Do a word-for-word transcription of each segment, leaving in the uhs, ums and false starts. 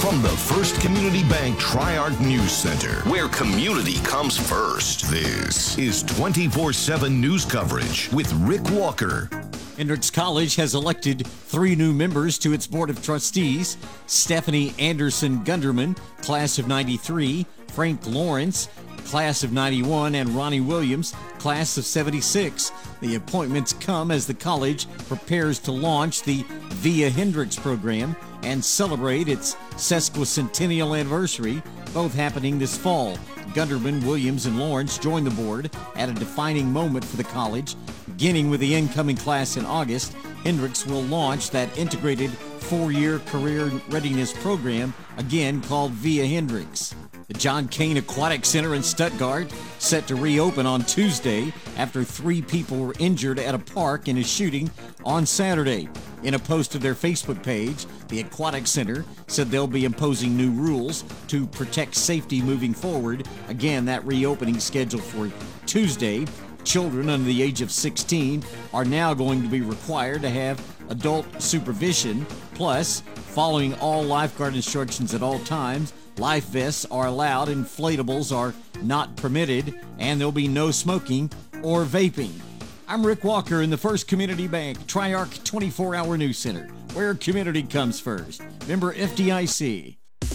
From the First Community Bank Tri-Arc News Center, where community comes first, this is twenty-four seven news coverage with Rick Walker. Hendrix College has elected three new members to its Board of Trustees. Stephanie Anderson Gunderman, class of ninety-three, Frank Lawrence, class of ninety-one, and Ronnie Williams, class of seventy-six. The appointments come as the college prepares to launch the Via Hendrix program and celebrate its sesquicentennial anniversary, both happening this fall. Gunderman, Williams, and Lawrence joined the board at a defining moment for the college. Beginning with the incoming class in August, Hendrix will launch that integrated four-year career readiness program, again called Via Hendrix. The John Cain Aquatic Center in Stuttgart set to reopen on Tuesday after three people were injured at a park in a shooting on Saturday. In a post to their Facebook page, the Aquatic Center said they'll be imposing new rules to protect safety moving forward. Again, that reopening scheduled for Tuesday. Children under the age of sixteen are now going to be required to have adult supervision. Plus, following all lifeguard instructions at all times, life vests are allowed, inflatables are not permitted, and there'll be no smoking or vaping. I'm Rick Walker in the First Community Bank Tri-Arc twenty-four hour News Center, where community comes first. Member F D I C.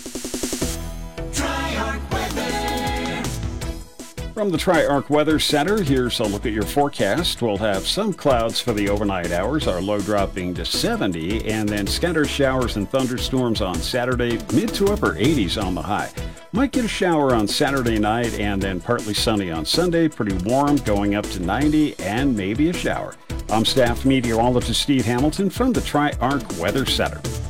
Tri-Arc Weather. From the Tri-Arc Weather Center, here's a look at your forecast. We'll have some clouds for the overnight hours, our low dropping to seventy, and then scattered showers and thunderstorms on Saturday, mid to upper eighties on the high. Might get a shower on Saturday night and then partly sunny on Sunday, pretty warm, going up to ninety, and maybe a shower. I'm staff meteorologist Steve Hamilton from the Tri-Arc Weather Center.